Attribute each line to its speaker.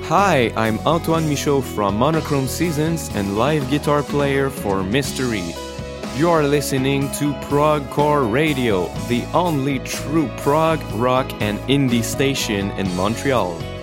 Speaker 1: Hi, I'm Antoine Michaud from Monochrome Seasons and live guitar player for Mystery. You are listening to Progcore Radio, the only true prog, rock, and indie station in Montreal.